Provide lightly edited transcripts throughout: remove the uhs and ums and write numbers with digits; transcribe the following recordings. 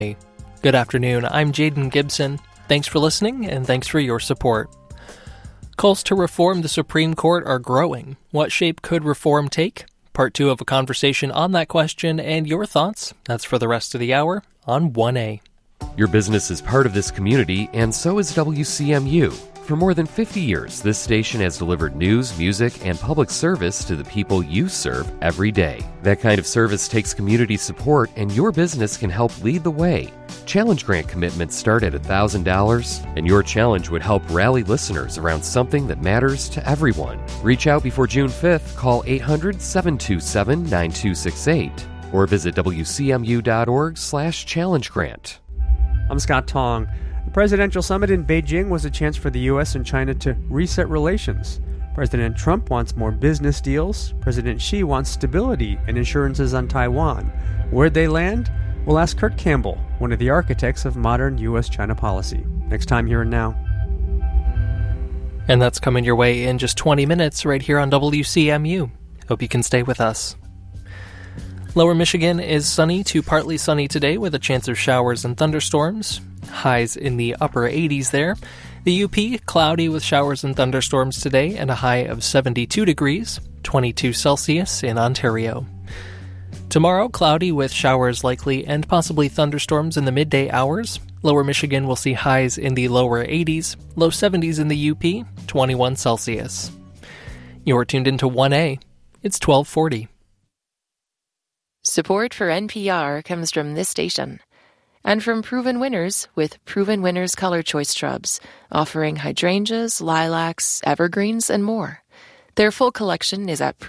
Good afternoon, I'm Jaden Gibson. Thanks for listening, and thanks for your support. Calls to reform the Supreme Court are growing. What shape could reform take? Part 2 of a conversation on that question and your thoughts. That's for the rest of the hour on 1A. Your business is part of this community, and so is WCMU. For more than 50 years, this station has delivered news, music, and public service to the people you serve every day. That kind of service takes community support, and your business can help lead the way. Challenge grant commitments start at $1,000, and your challenge would help rally listeners around something that matters to everyone. Reach out before June 5th, call 800-727-9268, or visit wcmu.org/challengegrant. I'm Scott Tong. The presidential summit in Beijing was a chance for the U.S. and China to reset relations. President Trump wants more business deals. President Xi wants stability and assurances on Taiwan. Where'd they land? We'll ask Kurt Campbell, one of the architects of modern U.S.-China policy. Next time, Here and Now. And that's coming your way in just 20 minutes right here on WCMU. Hope you can stay with us. Lower Michigan is sunny to partly sunny today with a chance of showers and thunderstorms. Highs in the upper 80s there. The UP, cloudy with showers and thunderstorms today and a high of 72 degrees, 22 Celsius in Ontario. Tomorrow, cloudy with showers likely and possibly thunderstorms in the midday hours. Lower Michigan will see highs in the lower 80s, low 70s in the UP, 21 Celsius. You're tuned into 1A. It's 1240. Support for NPR comes from this station and from Proven Winners with Proven Winners Color Choice Shrubs, offering hydrangeas, lilacs, evergreens, and more. Their full collection is at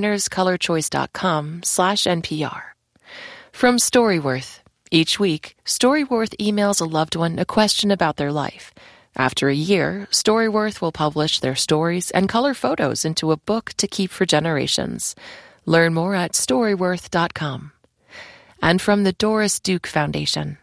provenwinnerscolorchoice.com/NPR. From Storyworth. Each week, Storyworth emails a loved one a question about their life. After a year, Storyworth will publish their stories and color photos into a book to keep for generations. Learn more at Storyworth.com. And from the Doris Duke Foundation.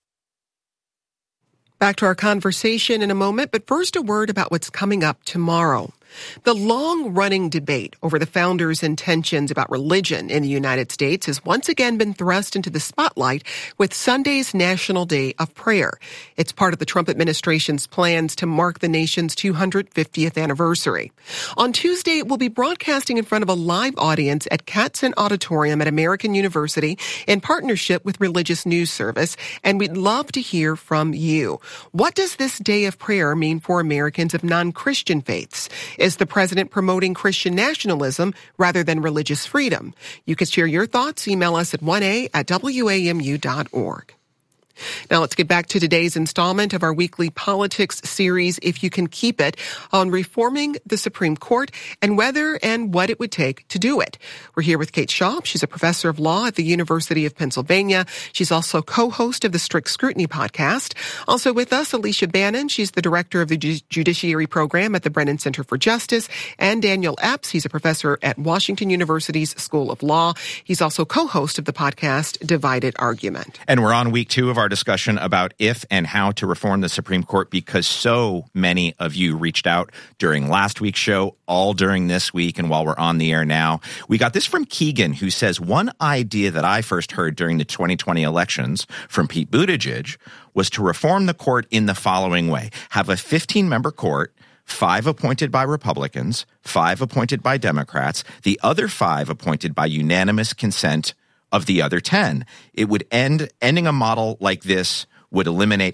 Back to our conversation in a moment, but first a word about what's coming up tomorrow. The long-running debate over the founders' intentions about religion in the United States has once again been thrust into the spotlight with Sunday's National Day of Prayer. It's part of the Trump administration's plans to mark the nation's 250th anniversary. On Tuesday, we'll be broadcasting in front of a live audience at Katzen Auditorium at American University in partnership with Religious News Service, and we'd love to hear from you. What does this Day of Prayer mean for Americans of non-Christian faiths? Is the president promoting Christian nationalism rather than religious freedom? You can share your thoughts. Email us at 1a@wamu.org. Now let's get back to today's installment of our weekly politics series, If You Can Keep It, on reforming the Supreme Court and whether and what it would take to do it. We're here with Kate Schaub. She's a professor of law at the University of Pennsylvania. She's also co-host of the Strict Scrutiny podcast. Also with us, Alicia Bannon. She's the director of the Judiciary Program at the Brennan Center for Justice. And Daniel Epps. He's a professor at Washington University's School of Law. He's also co-host of the podcast Divided Argument. And we're on week 2 of our discussion about if and how to reform the Supreme Court because so many of you reached out during last week's show, all during this week, and while we're on the air now. We got this from Keegan, who says, one idea that I first heard during the 2020 elections from Pete Buttigieg was to reform the court in the following way. Have a 15-member court, 5 appointed by Republicans, 5 appointed by Democrats, the other 5 appointed by unanimous consent of the other 10. It would having a model like this would eliminate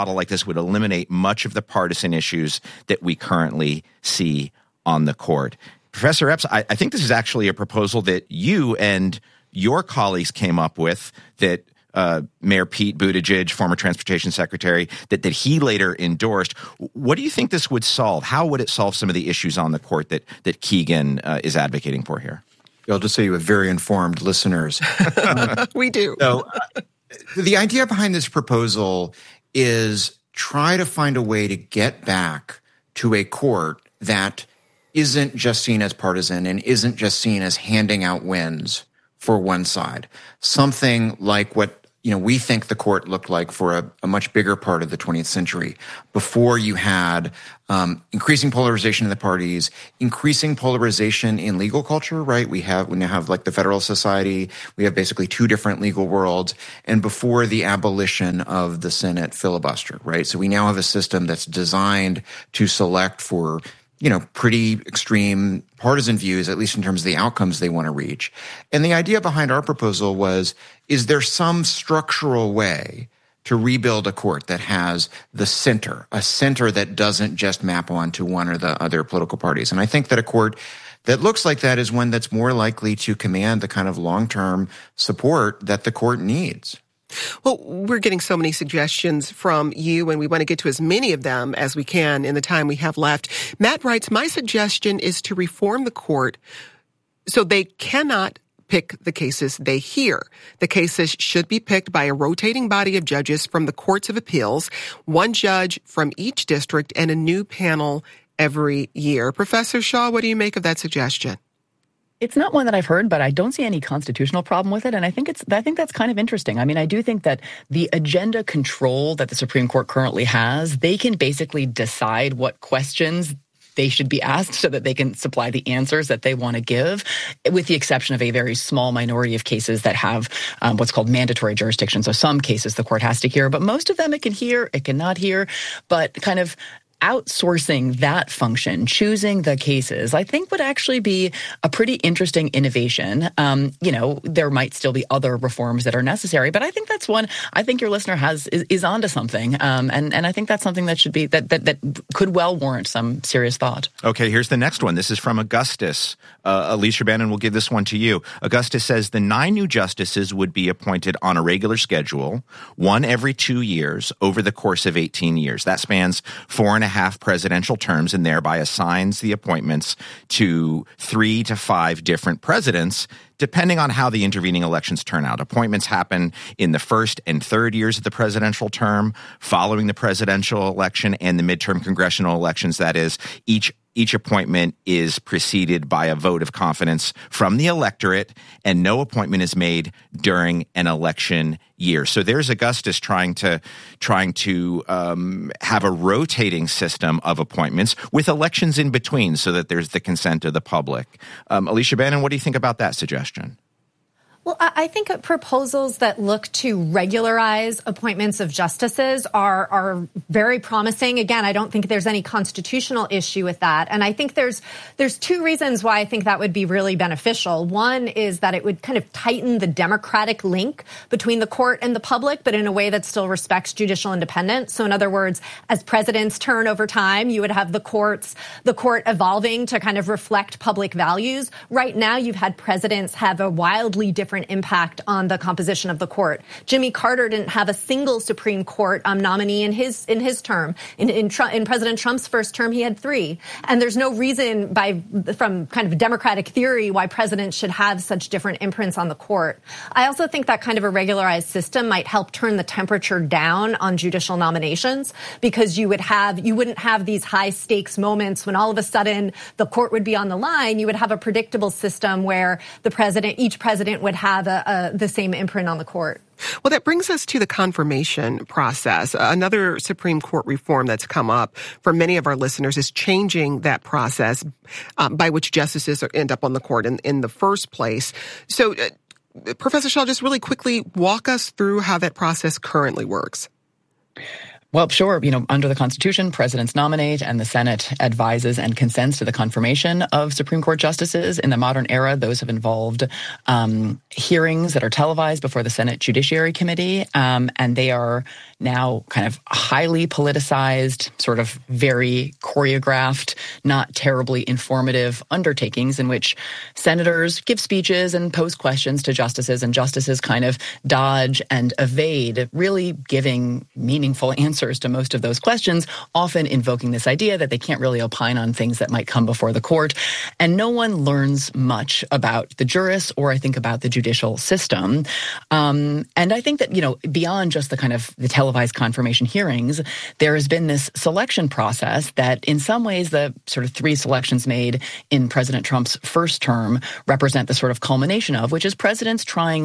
much of the partisan issues that we currently see on the court. Professor Epps, I think this is actually a proposal that you and your colleagues came up with, that Mayor Pete Buttigieg, former transportation secretary, that he later endorsed. What do you think this would solve? How would it solve some of the issues on the court that Keegan is advocating for here? I'll just say you have very informed listeners. We do. So the idea behind this proposal is try to find a way to get back to a court that isn't just seen as partisan and isn't just seen as handing out wins for one side. Something like what we think the court looked like for a much bigger part of the 20th century, before you had increasing polarization in the parties, increasing polarization in legal culture, right? We now have like the Federalist Society. We have basically two different legal worlds. And before the abolition of the Senate filibuster, right? So we now have a system that's designed to select for pretty extreme partisan views, at least in terms of the outcomes they want to reach. And the idea behind our proposal was, is there some structural way to rebuild a court that has the center, a center that doesn't just map onto one or the other political parties? And I think that a court that looks like that is one that's more likely to command the kind of long-term support that the court needs. Well, we're getting so many suggestions from you, and we want to get to as many of them as we can in the time we have left. Matt writes, my suggestion is to reform the court so they cannot pick the cases they hear. The cases should be picked by a rotating body of judges from the courts of appeals, one judge from each district, and a new panel every year. Professor Shaw, what do you make of that suggestion? It's not one that I've heard, but I don't see any constitutional problem with it. And I think that's kind of interesting. I mean, I do think that the agenda control that the Supreme Court currently has, they can basically decide what questions they should be asked so that they can supply the answers that they want to give, with the exception of a very small minority of cases that have what's called mandatory jurisdiction. So some cases the court has to hear, but most of them it can hear, it cannot hear, but kind of outsourcing that function, choosing the cases, I think would actually be a pretty interesting innovation. There might still be other reforms that are necessary, but I think that's one I think your listener is onto something. And I think that's something that should be that could well warrant some serious thought. Okay, here's the next one. This is from Augustus. Alicia Bannon will give this one to you. Augustus says the 9 new justices would be appointed on a regular schedule, one every 2 years over the course of 18 years. That spans 4.5 presidential terms and thereby assigns the appointments to 3 to 5 different presidents, depending on how the intervening elections turn out. Appointments happen in the first and third years of the presidential term, following the presidential election and the midterm congressional elections. That is, each appointment is preceded by a vote of confidence from the electorate, and no appointment is made during an election year. So there's Augustus trying to have a rotating system of appointments with elections in between, so that there's the consent of the public. Alicia Bannon, what do you think about that suggestion? Well, I think proposals that look to regularize appointments of justices are very promising. Again, I don't think there's any constitutional issue with that. And I think there's 2 reasons why I think that would be really beneficial. One is that it would kind of tighten the democratic link between the court and the public, but in a way that still respects judicial independence. So in other words, as presidents turn over time, you would have the court evolving to kind of reflect public values. Right now, you've had presidents have a wildly different impact on the composition of the court. Jimmy Carter didn't have a single Supreme Court nominee in his term. In President Trump's first term, he had 3. And there's no reason from kind of democratic theory why presidents should have such different imprints on the court. I also think that kind of a regularized system might help turn the temperature down on judicial nominations, because you wouldn't have these high stakes moments when all of a sudden the court would be on the line. You would have a predictable system where each president would have the same imprint on the court. Well, that brings us to the confirmation process. Another Supreme Court reform that's come up for many of our listeners is changing that process by which justices end up on the court in the first place. So, Professor Shaw, just really quickly walk us through how that process currently works. Well, sure. Under the Constitution, presidents nominate and the Senate advises and consents to the confirmation of Supreme Court justices. In the modern era, those have involved hearings that are televised before the Senate Judiciary Committee, and they are now kind of highly politicized, sort of very choreographed, not terribly informative undertakings in which senators give speeches and pose questions to justices, and justices kind of dodge and evade, really giving meaningful answers to most of those questions, often invoking this idea that they can't really opine on things that might come before the court. And no one learns much about the jurists or I think about the judicial system. And I think that, beyond just the kind of the televised confirmation hearings, there has been this selection process that in some ways the sort of 3 selections made in President Trump's first term represent the sort of culmination of, which is presidents trying,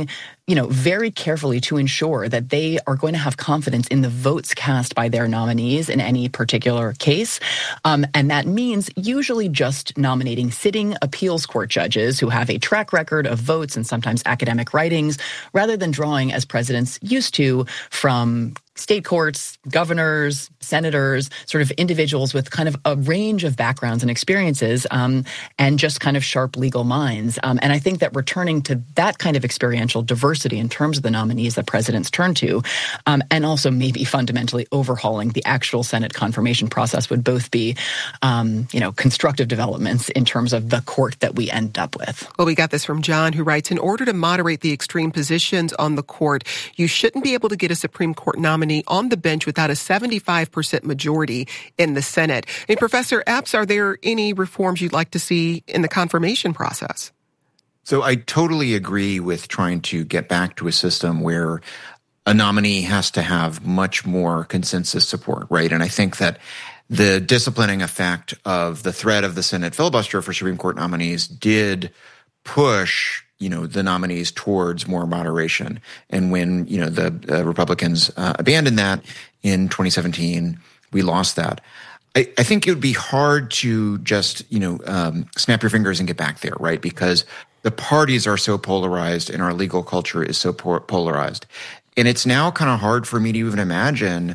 very carefully to ensure that they are going to have confidence in the votes cast by their nominees in any particular case. And that means usually just nominating sitting appeals court judges who have a track record of votes and sometimes academic writings, rather than drawing, as presidents used to, from state courts, governors, senators, sort of individuals with kind of a range of backgrounds and experiences, and just kind of sharp legal minds. And I think that returning to that kind of experiential diversity in terms of the nominees that presidents turn to, and also maybe fundamentally overhauling the actual Senate confirmation process would both be, constructive developments in terms of the court that we end up with. Well, we got this from John, who writes, in order to moderate the extreme positions on the court, you shouldn't be able to get a Supreme Court nominee on the bench without a 75% majority in the Senate. And Professor Epps, are there any reforms you'd like to see in the confirmation process? So I totally agree with trying to get back to a system where a nominee has to have much more consensus support, right? And I think that the disciplining effect of the threat of the Senate filibuster for Supreme Court nominees did push the nominees towards more moderation. And when, the Republicans abandoned that in 2017, we lost that. I think it would be hard to just, snap your fingers and get back there, right? Because the parties are so polarized and our legal culture is so polarized. And it's now kind of hard for me to even imagine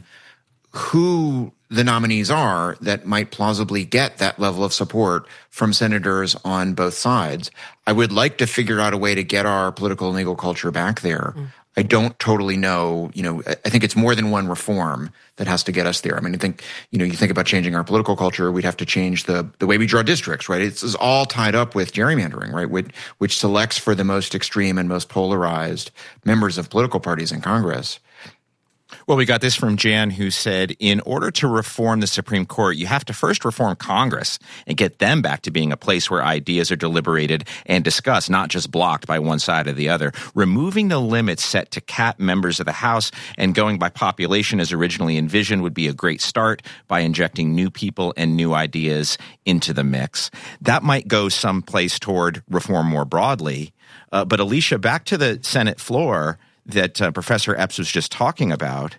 who the nominees are that might plausibly get that level of support from senators on both sides. I would like to figure out a way to get our political and legal culture back there. I don't totally know, I think it's more than one reform that has to get us there. I mean, I think, you think about changing our political culture, we'd have to change the way we draw districts, right? It's all tied up with gerrymandering, right? Which selects for the most extreme and most polarized members of political parties in Congress. Well, we got this from Jan, who said, in order to reform the Supreme Court, you have to first reform Congress and get them back to being a place where ideas are deliberated and discussed, not just blocked by one side or the other. Removing the limits set to cap members of the House and going by population as originally envisioned would be a great start by injecting new people and new ideas into the mix. That might go someplace toward reform more broadly. But Alicia, back to the Senate floor that Professor Epps was just talking about,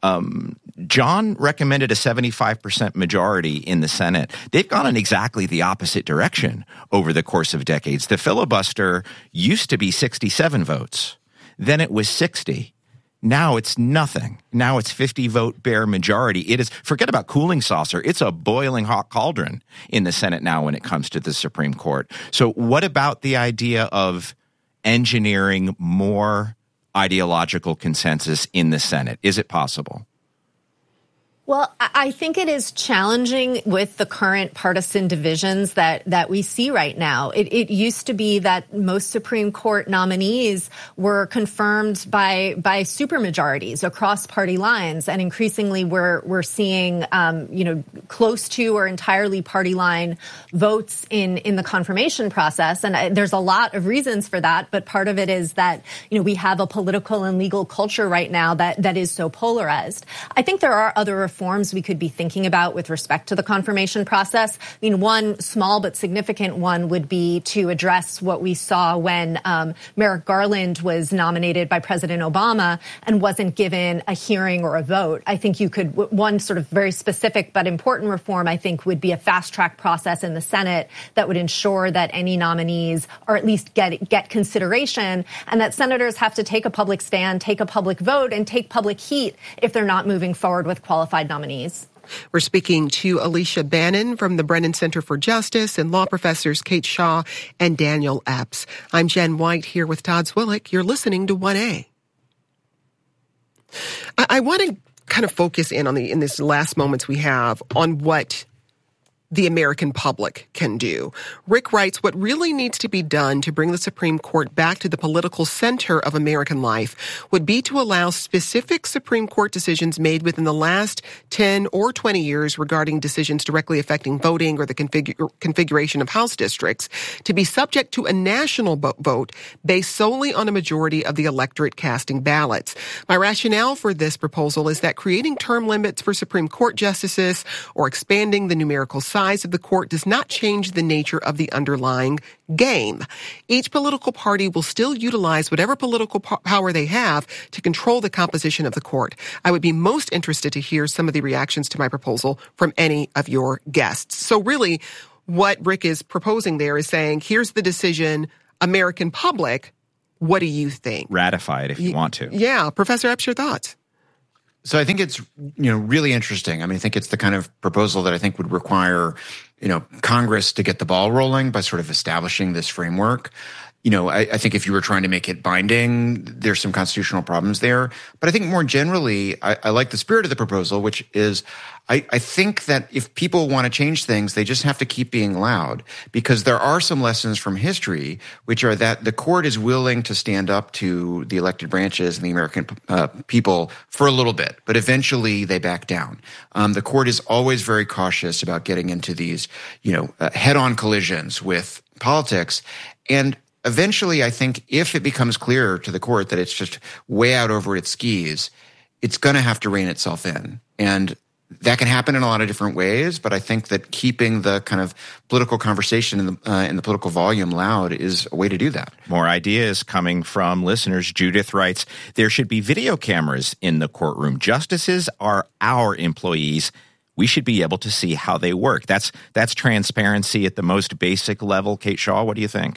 John recommended a 75% majority in the Senate. They've gone in exactly the opposite direction over the course of decades. The filibuster used to be 67 votes. Then it was 60. Now it's nothing. Now it's 50-vote bare majority. It is, forget about cooling saucer. It's a boiling hot cauldron in the Senate now when it comes to the Supreme Court. So what about the idea of engineering more ideological consensus in the Senate? Is it possible? Well, I think it is challenging with the current partisan divisions that we see right now. It used to be that most Supreme Court nominees were confirmed by supermajorities across party lines, and increasingly we're seeing close to or entirely party line votes in the confirmation process. And there's a lot of reasons for that, but part of it is that we have a political and legal culture right now that is so polarized. I think there are other reforms we could be thinking about with respect to the confirmation process. I mean, one small but significant one would be to address what we saw when Merrick Garland was nominated by President Obama and wasn't given a hearing or a vote. I think one sort of very specific but important reform, I think, would be a fast-track process in the Senate that would ensure that any nominees or at least get consideration, and that senators have to take a public stand, take a public vote, and take public heat if they're not moving forward with qualified nominees. We're speaking to Alicia Bannon from the Brennan Center for Justice and law professors Kate Shaw and Daniel Epps. I'm Jen White here with Todd Zwillich. You're listening to 1A. I want to kind of focus in these last moments we have on what the American public can do. Rick writes, what really needs to be done to bring the Supreme Court back to the political center of American life would be to allow specific Supreme Court decisions made within the last 10 or 20 years regarding decisions directly affecting voting or the configuration of House districts to be subject to a national vote based solely on a majority of the electorate casting ballots. My rationale for this proposal is that creating term limits for Supreme Court justices or expanding the numerical size size of the court does not change the nature of the underlying game. Each political party will still utilize whatever political power they have to control the composition of the court. I would be most interested to hear some of the reactions to my proposal from any of your guests. So really, what Rick is proposing there is saying, here's the decision, American public, what do you think? Ratify it if you want to. Yeah. Professor Epps, your thoughts? So I think it's, really interesting. I mean, I think it's the kind of proposal that I think would require, Congress to get the ball rolling by sort of establishing this framework. I think if you were trying to make it binding, there's some constitutional problems there. But I think more generally, I like the spirit of the proposal, which is I think that if people want to change things, they just have to keep being loud, because there are some lessons from history, which are that the court is willing to stand up to the elected branches and the American people for a little bit, but eventually they back down. The court is always very cautious about getting into these, head-on collisions with politics. And eventually, I think if it becomes clear to the court that it's just way out over its skis, it's going to have to rein itself in. And that can happen in a lot of different ways, but I think that keeping the kind of political conversation in the political volume loud is a way to do that. More ideas coming from listeners. Judith writes, there should be video cameras in the courtroom. Justices are our employees. We should be able to see how they work. That's transparency at the most basic level. Kate Shaw, what do you think?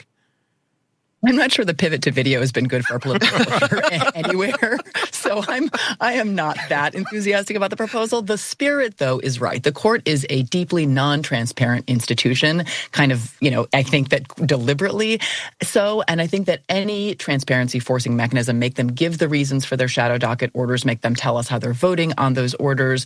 I'm not sure the pivot to video has been good for our political culture anywhere. So I am not that enthusiastic about the proposal. The spirit, though, is right. The court is a deeply non-transparent institution, kind of, I think that deliberately so. And I think that any transparency forcing mechanism, make them give the reasons for their shadow docket orders, make them tell us how they're voting on those orders,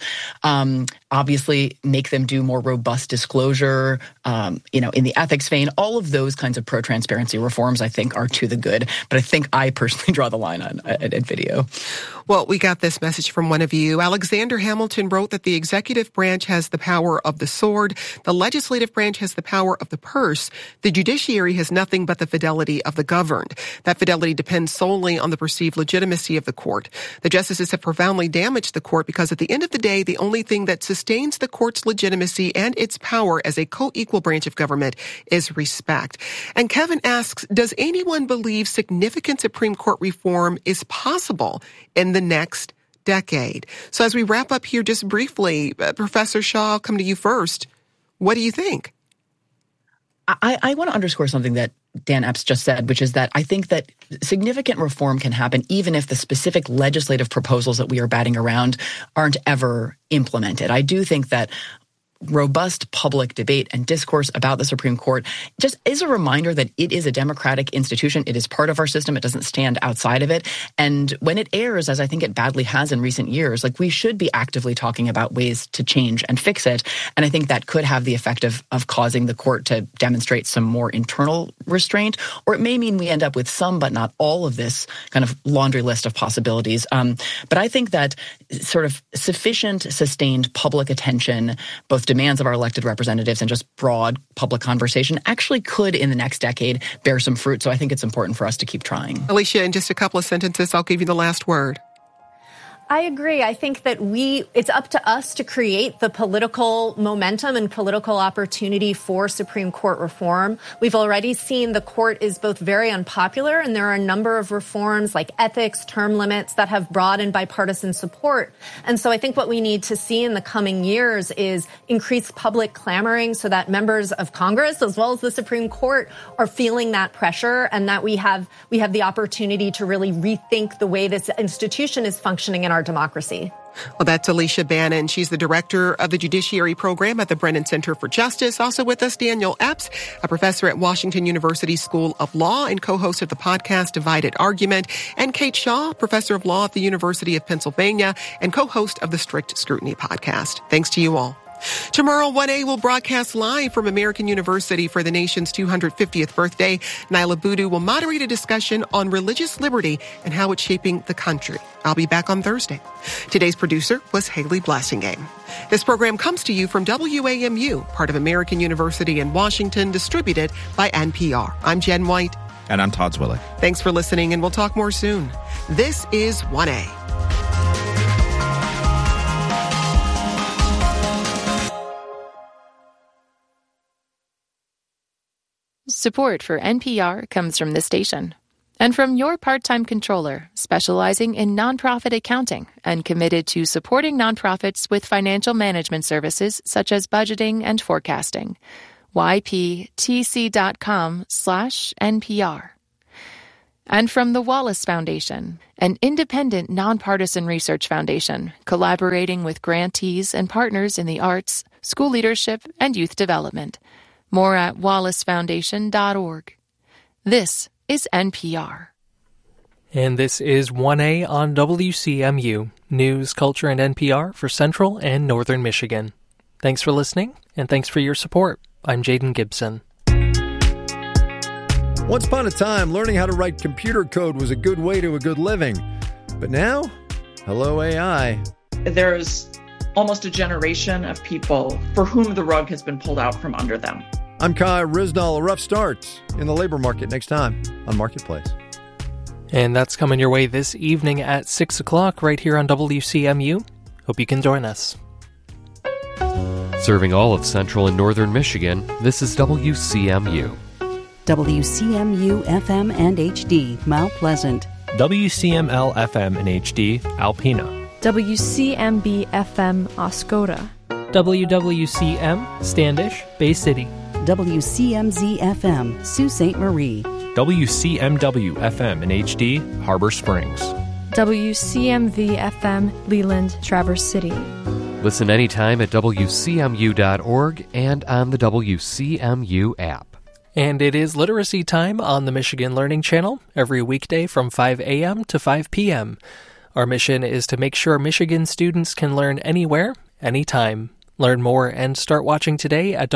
obviously make them do more robust disclosure, in the ethics vein. All of those kinds of pro-transparency reforms, I think, are to the good. But I think I personally draw the line at video. Well, we got this message from one of you. Alexander Hamilton wrote that the executive branch has the power of the sword. The legislative branch has the power of the purse. The judiciary has nothing but the fidelity of the governed. That fidelity depends solely on the perceived legitimacy of the court. The justices have profoundly damaged the court because at the end of the day, the only thing that sustains the court's legitimacy and its power as a co-equal branch of government is respect. And Kevin asks, does anyone believe significant Supreme Court reform is possible in the next decade? So as we wrap up here just briefly, Professor Shaw, I'll come to you first. What do you think? I want to underscore something that Dan Epps just said, which is that I think that significant reform can happen even if the specific legislative proposals that we are batting around aren't ever implemented. I do think that robust public debate and discourse about the Supreme Court just is a reminder that it is a democratic institution. It is part of our system. It doesn't stand outside of it. And when it errs, as I think it badly has in recent years, we should be actively talking about ways to change and fix it. And I think that could have the effect of causing the court to demonstrate some more internal restraint, or it may mean we end up with some but not all of this kind of laundry list of possibilities. But I think that sort of sufficient, sustained public attention, both demands of our elected representatives and just broad public conversation actually could in the next decade bear some fruit. So I think it's important for us to keep trying. Alicia, in just a couple of sentences, I'll give you the last word. I agree. I think that it's up to us to create the political momentum and political opportunity for Supreme Court reform. We've already seen the court is both very unpopular, and there are a number of reforms like ethics, term limits that have broad and bipartisan support. And so I think what we need to see in the coming years is increased public clamoring so that members of Congress, as well as the Supreme Court, are feeling that pressure, and that we have the opportunity to really rethink the way this institution is functioning in our democracy. Well, that's Alicia Bannon. She's the director of the Judiciary Program at the Brennan Center for Justice. Also with us, Daniel Epps, a professor at Washington University School of Law and co-host of the podcast Divided Argument, and Kate Shaw, professor of law at the University of Pennsylvania and co-host of the Strict Scrutiny podcast. Thanks to you all. Tomorrow, 1A will broadcast live from American University for the nation's 250th birthday. Nyla Boodoo will moderate a discussion on religious liberty and how it's shaping the country. I'll be back on Thursday. Today's producer was Haley Blassingame. This program comes to you from WAMU, part of American University in Washington, distributed by NPR. I'm Jen White. And I'm Todd Zwillich. Thanks for listening, and we'll talk more soon. This is 1A. Support for NPR comes from this station and from your part-time controller, specializing in nonprofit accounting and committed to supporting nonprofits with financial management services such as budgeting and forecasting. yptc.com/NPR. And from the Wallace Foundation, an independent, nonpartisan research foundation collaborating with grantees and partners in the arts, school leadership, and youth development. More at wallacefoundation.org. This is NPR. And this is 1A on WCMU, news, culture, and NPR for Central and Northern Michigan. Thanks for listening, and thanks for your support. I'm Jaden Gibson. Once upon a time, learning how to write computer code was a good way to a good living. But now, hello AI. There's almost a generation of people for whom the rug has been pulled out from under them. I'm Kai Rizdal. A rough start in the labor market next time on Marketplace. And that's coming your way this evening at 6 o'clock right here on WCMU. Hope you can join us. Serving all of Central and Northern Michigan, this is WCMU. WCMU FM and HD, Mount Pleasant. WCML FM and HD, Alpena. WCMB FM, Oscoda. WWCM, Standish, Bay City. WCMZ FM, Sault Ste. Marie. WCMW FM and HD, Harbor Springs. WCMV FM, Leland, Traverse City. Listen anytime at WCMU.org and on the WCMU app. And it is literacy time on the Michigan Learning Channel every weekday from 5 a.m. to 5 p.m. Our mission is to make sure Michigan students can learn anywhere, anytime. Learn more and start watching today at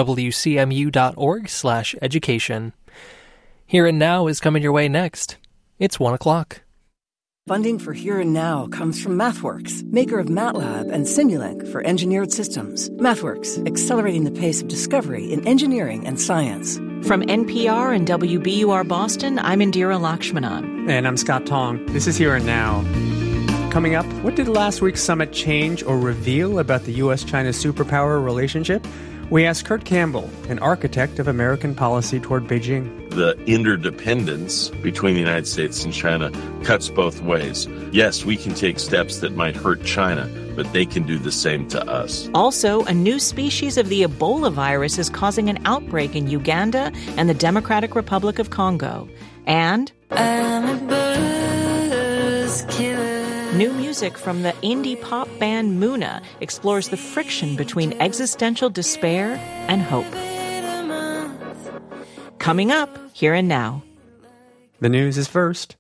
wcmu.org/education. Here and Now is coming your way next. It's 1 o'clock. Funding for Here and Now comes from MathWorks, maker of MATLAB and Simulink for engineered systems. MathWorks, accelerating the pace of discovery in engineering and science. From NPR and WBUR Boston, I'm Indira Lakshmanan. And I'm Scott Tong. This is Here and Now. Coming up, what did last week's summit change or reveal about the U.S.-China superpower relationship? We asked Kurt Campbell, an architect of American policy toward Beijing. The interdependence between the United States and China cuts both ways. Yes, we can take steps that might hurt China, but they can do the same to us. Also, a new species of the Ebola virus is causing an outbreak in Uganda and the Democratic Republic of Congo. And new music from the indie pop band Muna explores the friction between existential despair and hope. Coming up, Here and Now. The news is first.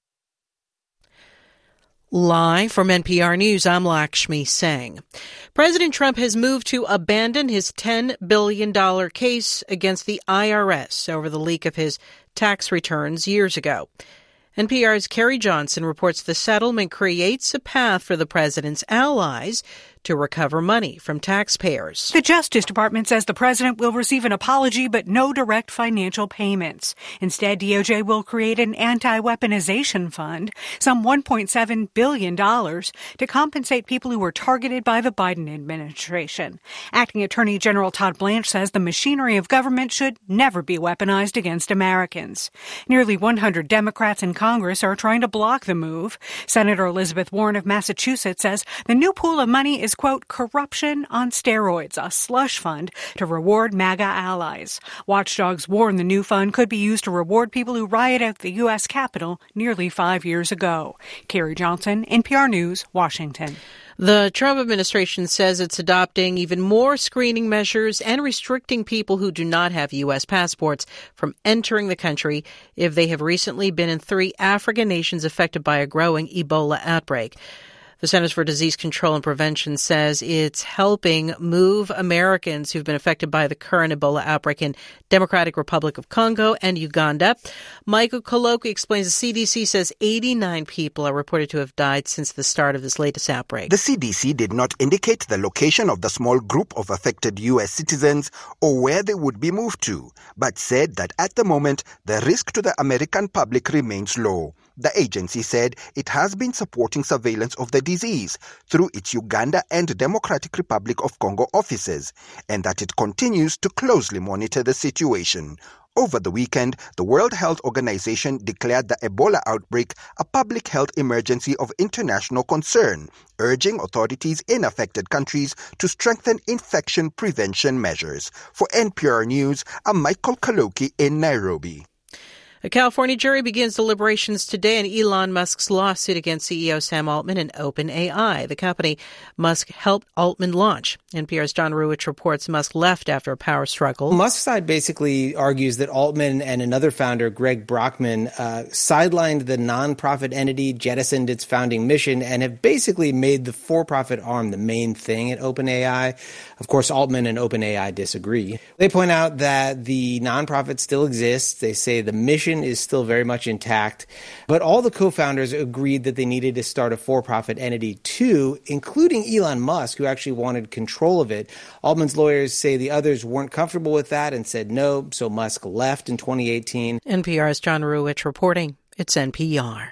Live from NPR News, I'm Lakshmi Singh. President Trump has moved to abandon his $10 billion case against the IRS over the leak of his tax returns years ago. NPR's Carrie Johnson reports the settlement creates a path for the president's allies to recover money from taxpayers. The Justice Department says the president will receive an apology but no direct financial payments. Instead, DOJ will create an anti-weaponization fund, some $1.7 billion, to compensate people who were targeted by the Biden administration. Acting Attorney General Todd Blanche says the machinery of government should never be weaponized against Americans. Nearly 100 Democrats in Congress are trying to block the move. Senator Elizabeth Warren of Massachusetts says the new pool of money is, quote, corruption on steroids, a slush fund to reward MAGA allies. Watchdogs warn the new fund could be used to reward people who rioted at the U.S. Capitol nearly 5 years ago. Carrie Johnson, NPR News, Washington. The Trump administration says it's adopting even more screening measures and restricting people who do not have U.S. passports from entering the country if they have recently been in 3 African nations affected by a growing Ebola outbreak. The Centers for Disease Control and Prevention says it's helping move Americans who've been affected by the current Ebola outbreak in Democratic Republic of Congo and Uganda. Michael Koloki explains the CDC says 89 people are reported to have died since the start of this latest outbreak. The CDC did not indicate the location of the small group of affected U.S. citizens or where they would be moved to, but said that at the moment, the risk to the American public remains low. The agency said it has been supporting surveillance of the disease through its Uganda and Democratic Republic of Congo offices, and that it continues to closely monitor the situation. Over the weekend, the World Health Organization declared the Ebola outbreak a public health emergency of international concern, urging authorities in affected countries to strengthen infection prevention measures. For NPR News, I'm Michael Kaloki in Nairobi. A California jury begins deliberations today on Elon Musk's lawsuit against CEO Sam Altman and OpenAI, the company Musk helped Altman launch. NPR's John Ruwitch reports Musk left after a power struggle. Musk's side basically argues that Altman and another founder, Greg Brockman, sidelined the nonprofit entity, jettisoned its founding mission, and have basically made the for-profit arm the main thing at OpenAI. Of course, Altman and OpenAI disagree. They point out that the nonprofit still exists. They say the mission is still very much intact. But all the co-founders agreed that they needed to start a for-profit entity too, including Elon Musk, who actually wanted control of it. Altman's lawyers say the others weren't comfortable with that and said no, so Musk left in 2018. NPR's John Ruwitch reporting. It's NPR.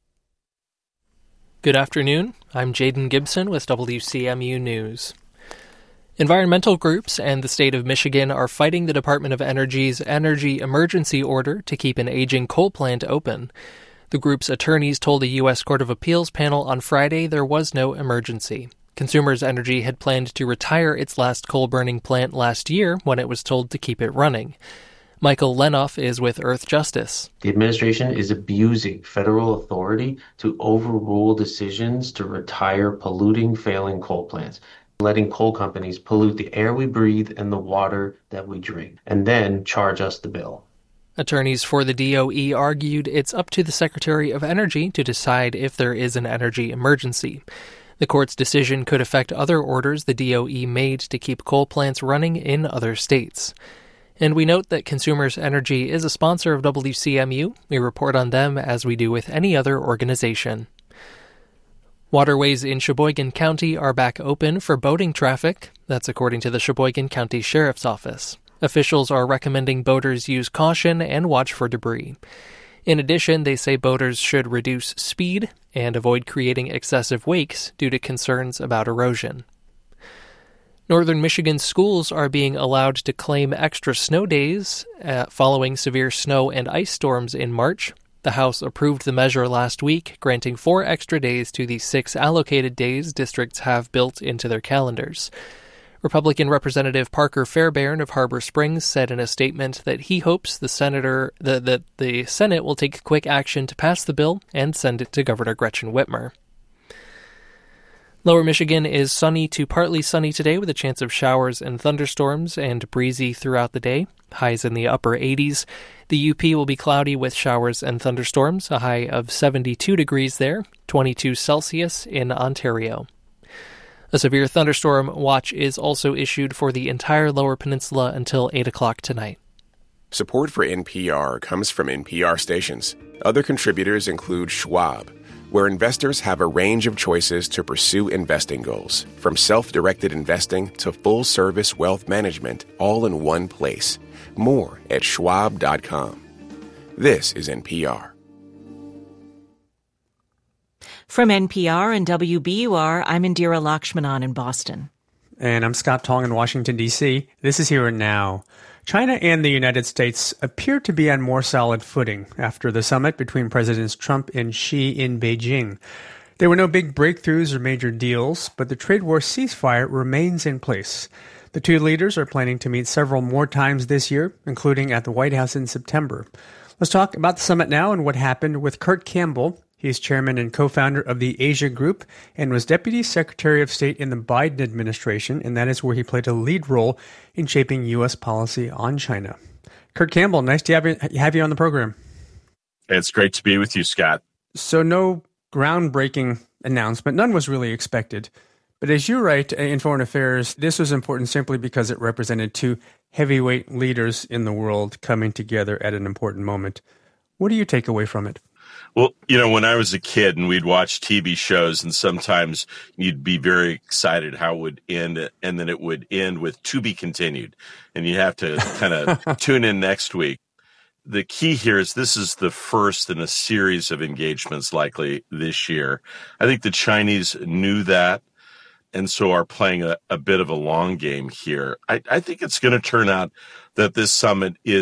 Good afternoon. I'm Jaden Gibson with WCMU News. Environmental groups and the state of Michigan are fighting the Department of Energy's energy emergency order to keep an aging coal plant open. The group's attorneys told a U.S. Court of Appeals panel on Friday there was no emergency. Consumers Energy had planned to retire its last coal-burning plant last year when it was told to keep it running. Michael Lenoff is with Earth Justice. The administration is abusing federal authority to overrule decisions to retire polluting, failing coal plants, letting coal companies pollute the air we breathe and the water that we drink, and then charge us the bill. Attorneys for the DOE argued it's up to the Secretary of Energy to decide if there is an energy emergency. The court's decision could affect other orders the DOE made to keep coal plants running in other states. And we note that Consumers Energy is a sponsor of WCMU. We report on them as we do with any other organization. Waterways in Sheboygan County are back open for boating traffic. That's according to the Sheboygan County Sheriff's Office. Officials are recommending boaters use caution and watch for debris. In addition, they say boaters should reduce speed and avoid creating excessive wakes due to concerns about erosion. Northern Michigan schools are being allowed to claim extra snow days following severe snow and ice storms in March. The House approved the measure last week, granting 4 extra days to the 6 allocated days districts have built into their calendars. Republican Representative Parker Fairbairn of Harbor Springs said in a statement that he hopes the Senate will take quick action to pass the bill and send it to Governor Gretchen Whitmer. Lower Michigan is sunny to partly sunny today with a chance of showers and thunderstorms and breezy throughout the day. Highs in the upper 80s. The UP will be cloudy with showers and thunderstorms, a high of 72 degrees there, 22 Celsius in Ontario. A severe thunderstorm watch is also issued for the entire Lower Peninsula until 8 o'clock tonight. Support for NPR comes from NPR stations. Other contributors include Schwab, where investors have a range of choices to pursue investing goals, from self-directed investing to full-service wealth management, all in one place. More at schwab.com. This is NPR. From NPR and WBUR, I'm Indira Lakshmanan in Boston. And I'm Scott Tong in Washington, D.C. This is Here and Now. China and the United States appear to be on more solid footing after the summit between Presidents Trump and Xi in Beijing. There were no big breakthroughs or major deals, but the trade war ceasefire remains in place. The two leaders are planning to meet several more times this year, including at the White House in September. Let's talk about the summit now and what happened with Kurt Campbell. He's chairman and co-founder of the Asia Group and was Deputy Secretary of State in the Biden administration, and that is where he played a lead role in shaping U.S. policy on China. Kurt Campbell, nice to have you on the program. It's great to be with you, Scott. So no groundbreaking announcement. None was really expected. But as you write in Foreign Affairs, this was important simply because it represented two heavyweight leaders in the world coming together at an important moment. What do you take away from it? Well, when I was a kid and we'd watch TV shows, and sometimes you'd be very excited how it would end, and then it would end with "to be continued," and you have to kind of tune in next week. The key here is this is the first in a series of engagements likely this year. I think the Chinese knew that, and so are playing a bit of a long game here. I think it's going to turn out that this summit is,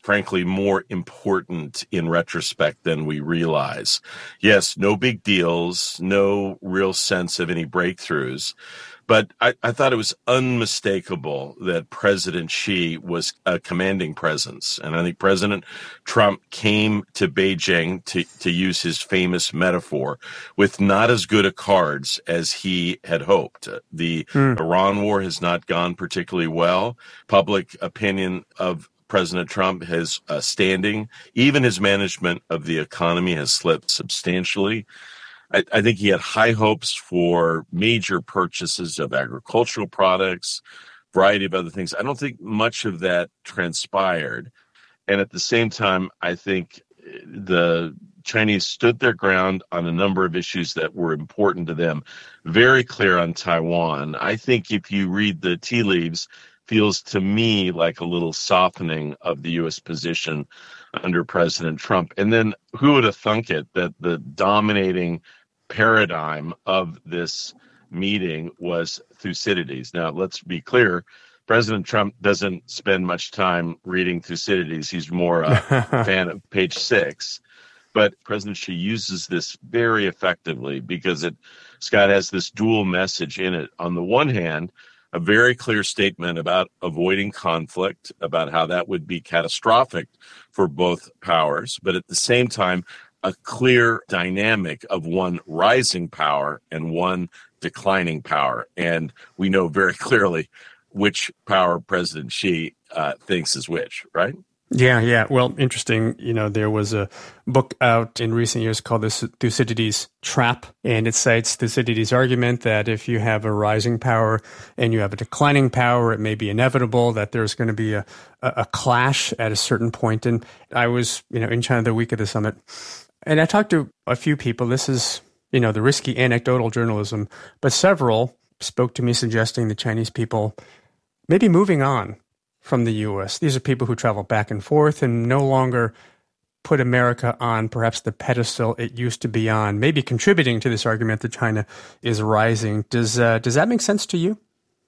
frankly, more important in retrospect than we realize. Yes, no big deals, no real sense of any breakthroughs. But I thought it was unmistakable that President Xi was a commanding presence. And I think President Trump came to Beijing, to use his famous metaphor, with not as good a cards as he had hoped. The Iran war has not gone particularly well. Public opinion of President Trump has standing. Even his management of the economy has slipped substantially. I think he had high hopes for major purchases of agricultural products, variety of other things. I don't think much of that transpired. And at the same time, I think the Chinese stood their ground on a number of issues that were important to them. Very clear on Taiwan. I think if you read the tea leaves, feels to me like a little softening of the U.S. position under President Trump. And then who would have thunk it that the dominating paradigm of this meeting was Thucydides. Now, let's be clear. President Trump doesn't spend much time reading Thucydides. He's more a fan of page 6. But President Xi uses this very effectively because Scott, has this dual message in it. On the one hand, a very clear statement about avoiding conflict, about how that would be catastrophic for both powers. But at the same time, a clear dynamic of one rising power and one declining power. And we know very clearly which power President Xi thinks is which, right? Yeah. Well, interesting. There was a book out in recent years called the Thucydides Trap, and it cites Thucydides' argument that if you have a rising power and you have a declining power, it may be inevitable that there's going to be a clash at a certain point. And I was, in China the week of the summit, and I talked to a few people. This is, the risky anecdotal journalism, but several spoke to me suggesting the Chinese people may be moving on from the U.S. These are people who travel back and forth and no longer put America on perhaps the pedestal it used to be on, maybe contributing to this argument that China is rising. Does that make sense to you?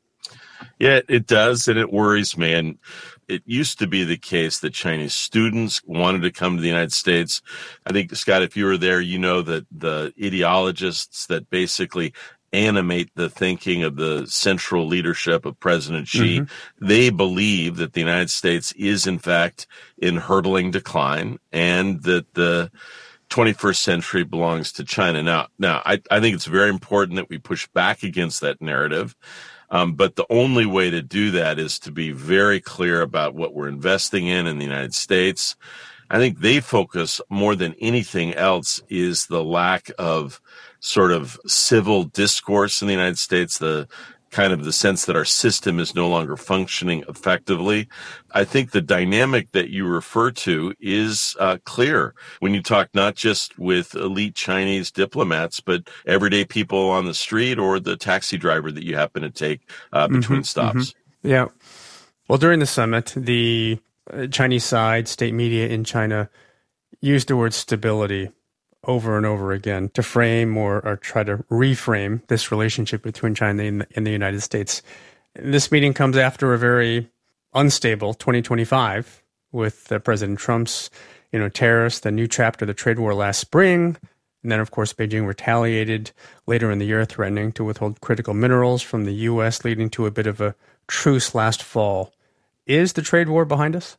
Yeah, it does, and it worries me. And it used to be the case that Chinese students wanted to come to the United States. I think, Scott, if you were there, you know that the ideologists that basically animate the thinking of the central leadership of President Xi, they believe that the United States is, in fact, in hurtling decline and that the 21st century belongs to China. Now, I think it's very important that we push back against that narrative. But the only way to do that is to be very clear about what we're investing in the United States. I think they focus more than anything else is the lack of sort of civil discourse in the United States, the kind of the sense that our system is no longer functioning effectively. I think the dynamic that you refer to is clear when you talk not just with elite Chinese diplomats, but everyday people on the street or the taxi driver that you happen to take between stops. Yeah. Well, during the summit, the Chinese side, state media in China, used the word stability over and over again to frame or try to reframe this relationship between China and the United States. This meeting comes after a very unstable 2025 with President Trump's, tariffs, the new chapter of the trade war last spring. And then, of course, Beijing retaliated later in the year, threatening to withhold critical minerals from the U.S., leading to a bit of a truce last fall. Is the trade war behind us?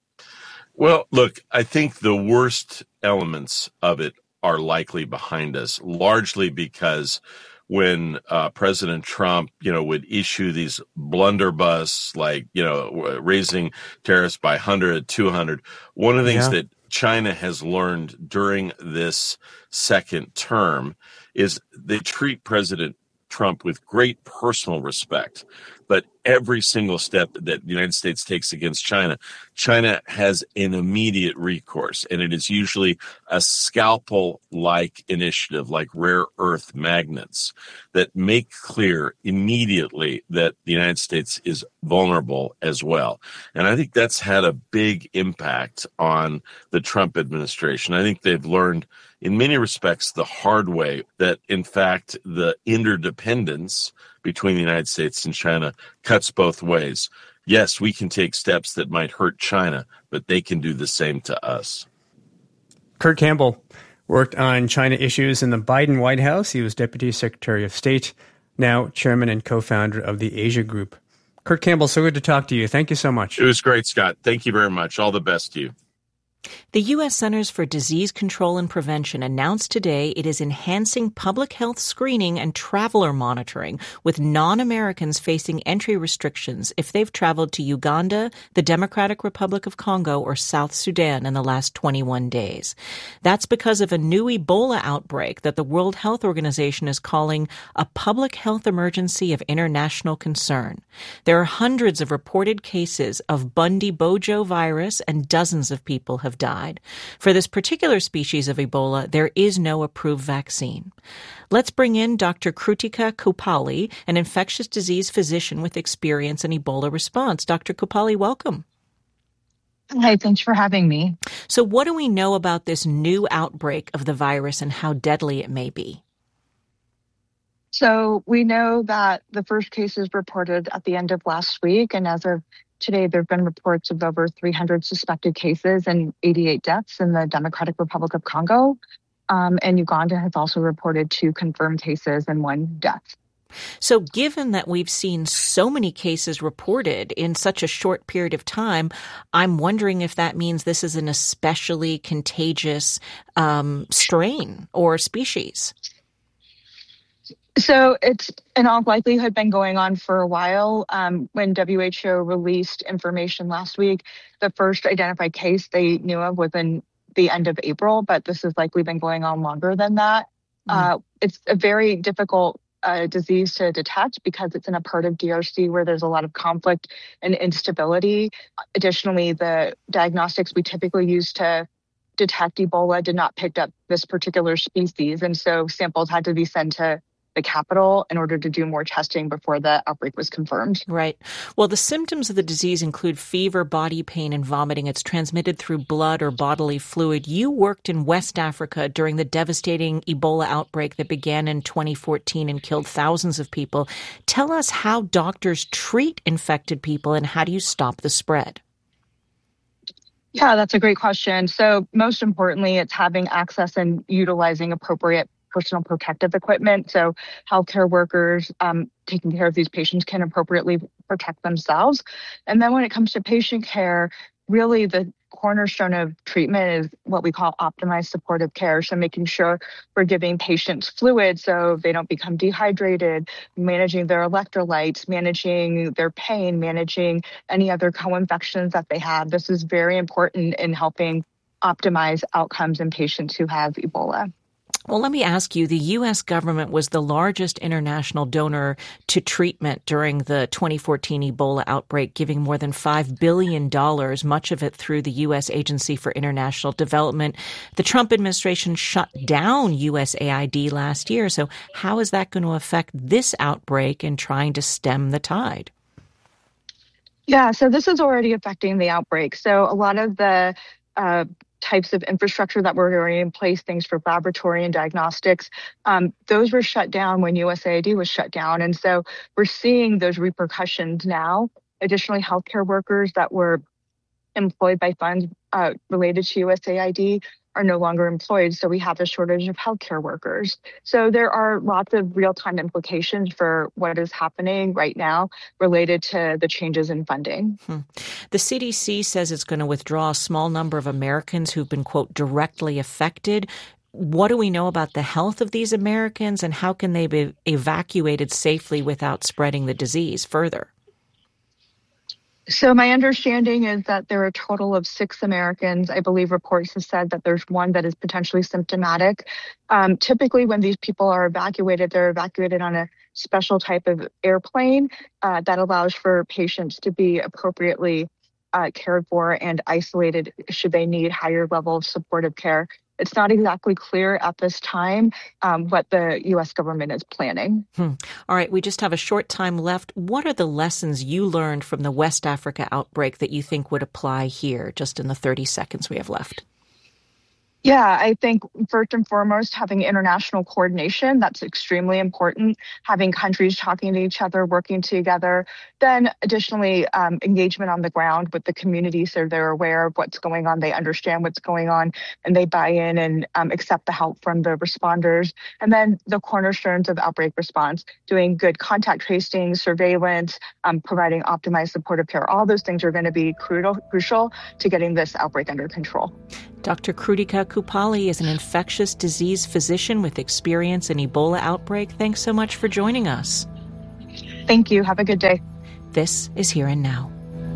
Well, look, I think the worst elements of it are likely behind us, largely because when President Trump, would issue these blunderbuss, like, raising tariffs by 100, 200, one of the things that China has learned during this second term is they treat President Trump with great personal respect. But every single step that the United States takes against China, China has an immediate recourse. And it is usually a scalpel-like initiative, like rare earth magnets, that make clear immediately that the United States is vulnerable as well. And I think that's had a big impact on the Trump administration. I think they've learned in many respects the hard way that, in fact, the interdependence between the United States and China cuts both ways. yes, we can take steps that might hurt China, but they can do the same to us. Kurt Campbell worked on China issues in the Biden White House. He was Deputy Secretary of State, now chairman and co-founder of the Asia Group. Kurt Campbell, so good to talk to you. Thank you so much. It was great, Scott. Thank you very much. All the best to you. The U.S. Centers for Disease Control and Prevention announced today it is enhancing public health screening and traveler monitoring with non-Americans facing entry restrictions if they've traveled to Uganda, the Democratic Republic of Congo, or South Sudan in the last 21 days. That's because of a new Ebola outbreak that the World Health Organization is calling a public health emergency of international concern. There are hundreds of reported cases of Bundy-Bojo virus, and dozens of people have died. For this particular species of Ebola, there is no approved vaccine. Let's bring in Dr. Krutika Kupali, an infectious disease physician with experience in Ebola response. Dr. Kupali, welcome. Hi, thanks for having me. So what do we know about this new outbreak of the virus and how deadly it may be? So we know that the first case is reported at the end of last week, and as of today, there have been reports of over 300 suspected cases and 88 deaths in the Democratic Republic of Congo. And Uganda has also reported 2 confirmed cases and 1 death. So given that we've seen so many cases reported in such a short period of time, I'm wondering if that means this is an especially contagious strain or species. So it's in all likelihood been going on for a while. When WHO released information last week, the first identified case they knew of was in the end of April, but this has likely been going on longer than that. It's a very difficult disease to detect because it's in a part of DRC where there's a lot of conflict and instability. Additionally, the diagnostics we typically use to detect Ebola did not pick up this particular species, and so samples had to be sent to the capital in order to do more testing before the outbreak was confirmed. Right. Well, the symptoms of the disease include fever, body pain, and vomiting. It's transmitted through blood or bodily fluid. You worked in West Africa during the devastating Ebola outbreak that began in 2014 and killed thousands of people. Tell us how doctors treat infected people and how do you stop the spread? Yeah, that's a great question. So most importantly, it's having access and utilizing appropriate personal protective equipment. So healthcare workers taking care of these patients can appropriately protect themselves. And then when it comes to patient care, really the cornerstone of treatment is what we call optimized supportive care. So making sure we're giving patients fluid so they don't become dehydrated, managing their electrolytes, managing their pain, managing any other co-infections that they have. This is very important in helping optimize outcomes in patients who have Ebola. Well, let me ask you, the U.S. government was the largest international donor to treatment during the 2014 Ebola outbreak, giving more than $5 billion, much of it through the U.S. Agency for International Development. The Trump administration shut down USAID last year. So how is that going to affect this outbreak and trying to stem the tide? Yeah, so this is already affecting the outbreak. So a lot of the types of infrastructure that were already in place, things for laboratory and diagnostics, those were shut down when USAID was shut down. And so we're seeing those repercussions now. Additionally, healthcare workers that were employed by funds related to USAID are no longer employed. So we have a shortage of healthcare workers. So there are lots of real-time implications for what is happening right now related to the changes in funding. The CDC says it's going to withdraw a small number of Americans who've been, quote, directly affected. What do we know about the health of these Americans and how can they be evacuated safely without spreading the disease further? So my understanding is that there are a total of 6 Americans. I believe reports have said that there's one that is potentially symptomatic. Typically, when these people are evacuated, they're evacuated on a special type of airplane that allows for patients to be appropriately cared for and isolated should they need higher level of supportive care. It's not exactly clear at this time what the U.S. government is planning. All right, we just have a short time left. What are the lessons you learned from the West Africa outbreak that you think would apply here, just in the 30 seconds we have left? Yeah, I think first and foremost, having international coordination, that's extremely important. Having countries talking to each other, working together. Then additionally, engagement on the ground with the community so they're aware of what's going on, they understand what's going on, and they buy in and accept the help from the responders. And then the cornerstones of outbreak response, doing good contact tracing, surveillance, providing optimized supportive care. All those things are going to be crucial to getting this outbreak under control. Dr. Krutika Kupali is an infectious disease physician with experience in Ebola outbreak. Thanks so much for joining us. Thank you. Have a good day. This is Here and Now.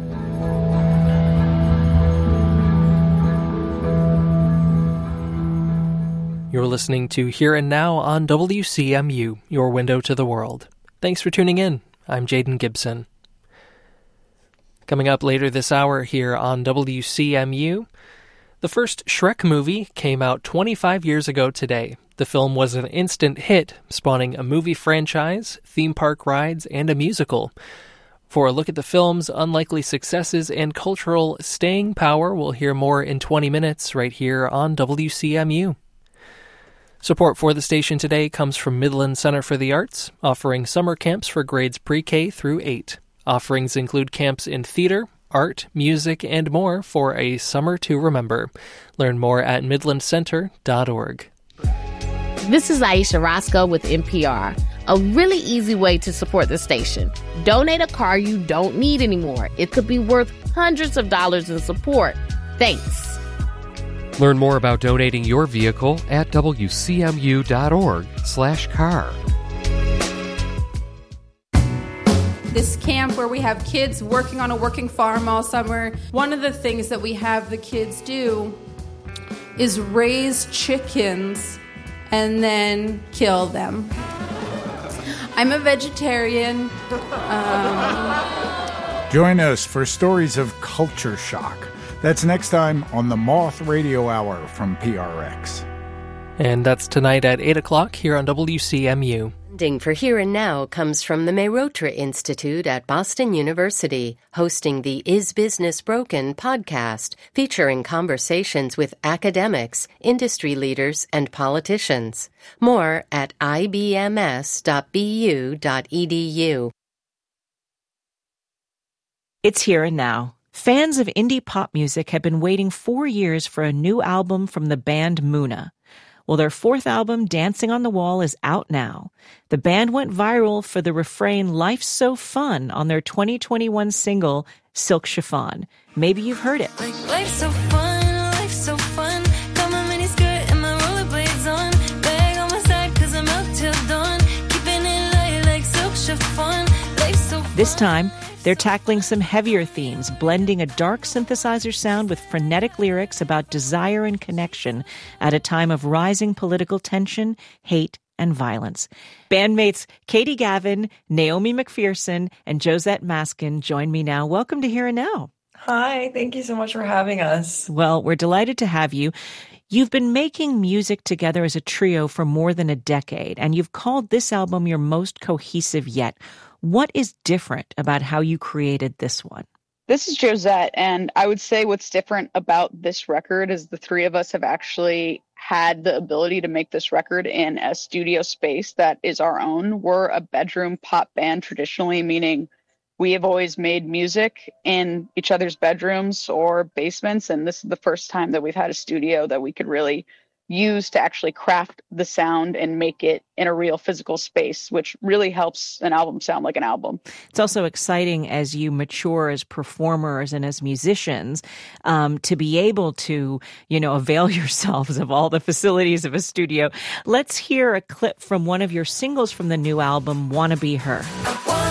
You're listening to Here and Now on WCMU, your window to the world. Thanks for tuning in. I'm Jaden Gibson. Coming up later this hour here on WCMU, the first Shrek movie came out 25 years ago today. The film was an instant hit, spawning a movie franchise, theme park rides, and a musical. For a look at the film's unlikely successes and cultural staying power, we'll hear more in 20 minutes right here on WCMU. Support for the station today comes from Midland Center for the Arts, offering summer camps for grades pre-K through 8. Offerings include camps in theater, art, music, and more for a summer to remember. Learn more at midlandcenter.org. This is Aisha Roscoe with NPR. A really easy way to support the station. Donate a car you don't need anymore. It could be worth hundreds of dollars in support. Thanks. Learn more about donating your vehicle at wcmu.org/car. This camp where we have kids working on a working farm all summer, one of the things that we have the kids do is raise chickens and then kill them. I'm a vegetarian. Join us for stories of culture shock. That's next time on the Moth Radio Hour from PRX. And that's tonight at 8 o'clock here on WCMU. Funding for Here and Now comes from the Mehrotra Institute at Boston University, hosting the Is Business Broken podcast, featuring conversations with academics, industry leaders, and politicians. More at ibms.bu.edu. It's Here and Now. Fans of indie pop music have been waiting 4 years for a new album from the band Muna. Well, their fourth album, Dancing on the Wall, is out now. The band went viral for the refrain, "Life's So Fun," on their 2021 single, Silk Chiffon. Maybe you've heard it. Life's so fun, life's so fun. Got my mini skirt and my rollerblades on. Bag on my side 'cause I'm out till dawn. Keeping it light like silk chiffon. Life's so fun. This time, they're tackling some heavier themes, blending a dark synthesizer sound with frenetic lyrics about desire and connection at a time of rising political tension, hate, and violence. Bandmates Katie Gavin, Naomi McPherson, and Josette Maskin join me now. Welcome to Here and Now. Hi, thank you so much for having us. Well, we're delighted to have you. You've been making music together as a trio for more than a decade, and you've called this album your most cohesive yet. What is different about how you created this one? This is Josette, and I would say what's different about this record is the three of us have actually had the ability to make this record in a studio space that is our own. We're a bedroom pop band traditionally, meaning we have always made music in each other's bedrooms or basements, and this is the first time that we've had a studio that we could really use to actually craft the sound and make it in a real physical space, which really helps an album sound like an album. It's also exciting as you mature as performers and as musicians to be able to, avail yourselves of all the facilities of a studio. Let's hear a clip from one of your singles from the new album, Wanna Be Her.